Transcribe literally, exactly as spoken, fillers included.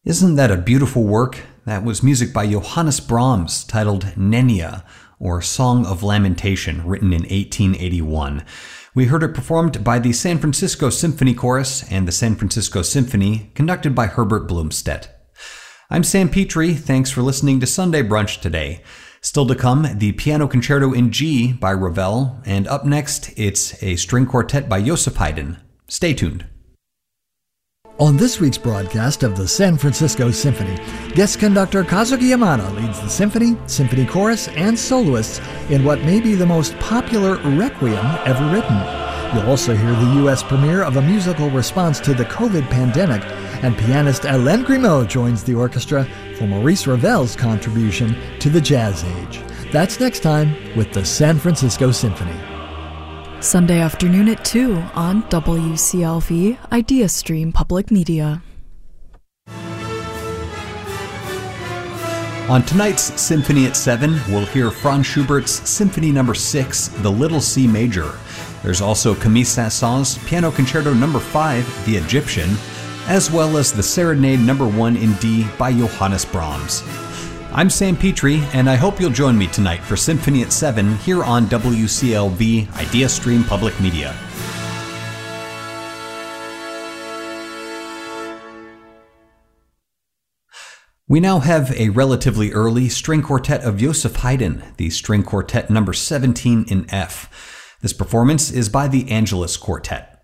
Isn't that a beautiful work? That was music by Johannes Brahms titled Nenia, or Song of Lamentation, written in eighteen eighty-one. We heard it performed by the San Francisco Symphony Chorus and the San Francisco Symphony, conducted by Herbert Blumstedt. I'm Sam Petrie. Thanks for listening to Sunday Brunch today. Still to come, the Piano Concerto in G by Ravel, and up next, it's a string quartet by Joseph Haydn. Stay tuned. On this week's broadcast of the San Francisco Symphony, guest conductor Kazuki Yamada leads the symphony, symphony chorus, and soloists in what may be the most popular requiem ever written. You'll also hear the U S premiere of a musical response to the COVID pandemic, and pianist Hélène Grimaud joins the orchestra for Maurice Ravel's contribution to the jazz age. That's next time with the San Francisco Symphony. Sunday afternoon at two on W C L V Idea Stream Public Media. On tonight's Symphony at seven, we'll hear Franz Schubert's Symphony Number six, the Little C Major. There's also Camille Saint-Saëns' Piano Concerto Number five, the Egyptian, as well as the Serenade Number one in D by Johannes Brahms. I'm Sam Petrie, and I hope you'll join me tonight for Symphony at seven here on W C L V Idea Stream Public Media. We now have a relatively early string quartet of Joseph Haydn, the String Quartet Number seventeen in F. This performance is by the Angelus Quartet.